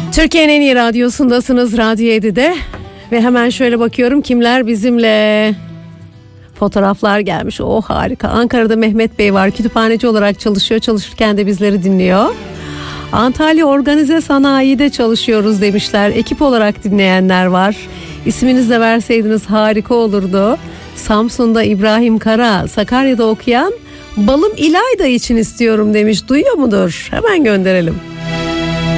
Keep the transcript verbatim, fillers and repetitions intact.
Türkiye'nin en iyi radyosundasınız, Radyo yedide ve hemen şöyle bakıyorum kimler bizimle. Fotoğraflar gelmiş. Oh harika. Ankara'da Mehmet Bey var. Kütüphaneci olarak çalışıyor. Çalışırken de bizleri dinliyor. Antalya Organize Sanayi'de çalışıyoruz demişler. Ekip olarak dinleyenler var. İsminizi de verseydiniz harika olurdu. Samsun'da İbrahim Kara, Sakarya'da okuyan Balım İlayda için istiyorum demiş. Duyuyor mudur? Hemen gönderelim.